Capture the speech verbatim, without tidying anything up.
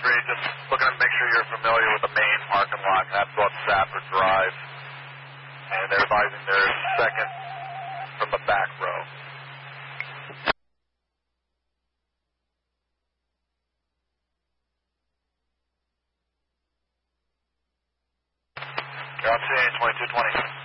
three, just looking to make sure you're familiar with the main parking lot. That's up Safford Drive. And they're advising their second from the back row. You're on scene, twenty-two twenty.